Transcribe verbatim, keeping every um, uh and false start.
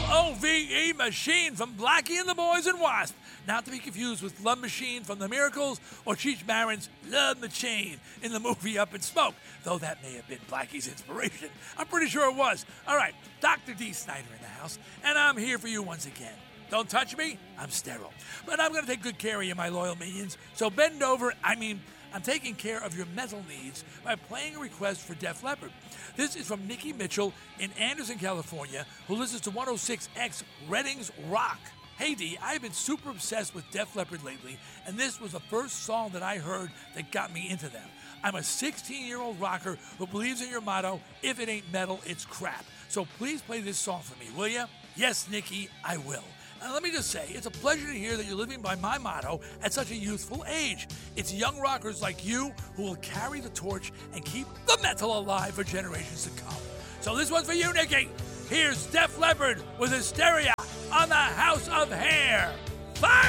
O V E Machine from Blackie and the Boys and Wasp. Not to be confused with Love Machine from The Miracles or Cheech Marin's Love Machine in the movie Up in Smoke, though that may have been Blackie's inspiration. I'm pretty sure it was. All right, Doctor D. Snyder in the house, and I'm here for you once again. Don't touch me, I'm sterile. But I'm going to take good care of you, my loyal minions. So bend over, I mean, I'm taking care of your mental needs by playing a request for Def Leppard. This is from Nikki Mitchell in Anderson, California, who listens to one oh six X Redding's Rock. Hey D, I've been super obsessed with Def Leppard lately, and this was the first song that I heard that got me into them. I'm a sixteen-year-old rocker who believes in your motto, if it ain't metal, it's crap. So please play this song for me, will ya? Yes, Nikki, I will. And let me just say, it's a pleasure to hear that you're living by my motto at such a youthful age. It's young rockers like you who will carry the torch and keep the metal alive for generations to come. So this one's for you, Nikki. Here's Def Leppard with Hysteria on the House of Hair. Fire!